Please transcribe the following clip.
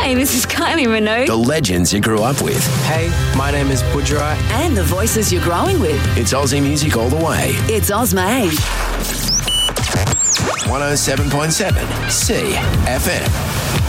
Hi, this is Kylie Minogue. The legends you grew up with. Hey, my name is Budgerai. And the voices you're growing with. It's Aussie music all the way. It's Ozmade. 107.7 CFM.